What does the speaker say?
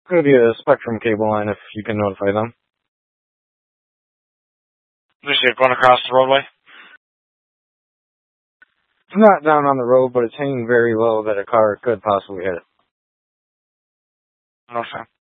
Could be a Spectrum cable line if you can notify them. You see it going across the roadway? It's not down on the road, but it's hanging very low that a car could possibly hit it. Okay.